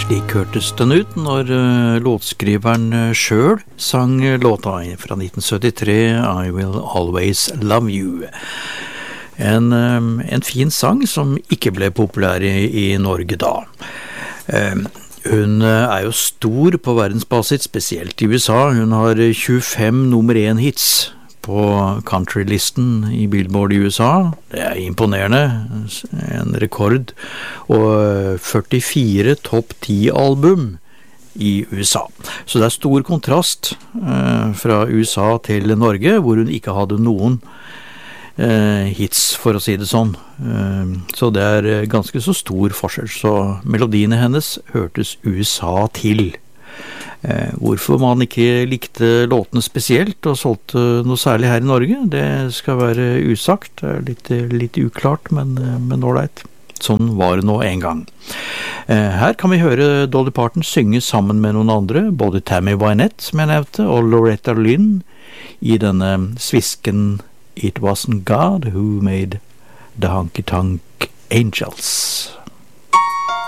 Slik hørtes den ut når låtskriveren selv sang låta fra 1973, I Will Always Love You. En fin sang som ikke ble populær i Norge da. Hun jo stor på verdensbasis, spesielt i USA. Hun har 25 nummer 1 hits på countrylisten i Billboard i USA. Det imponerende, en rekord, og 44 topp 10 album i USA. Så det stor kontrast fra USA til Norge, hvor hun ikke hadde noen hits, for å si det sånn. Så det ganske så stor forskjell. Så melodiene hennes hørtes USA til. Hvorfor man ikke likte låtene spesielt og solgte noe særlig her i Norge, det skal være usagt. Det litt uklart, men ålreit. Sånn var det nå en gang. Her kan vi høre Dolly Parton synge sammen med noen andre, både Tammy Wynette, som jeg nevnte, og Loretta Lynn, i denne svisken It Wasn't God Who Made the Honky Tonk Angels.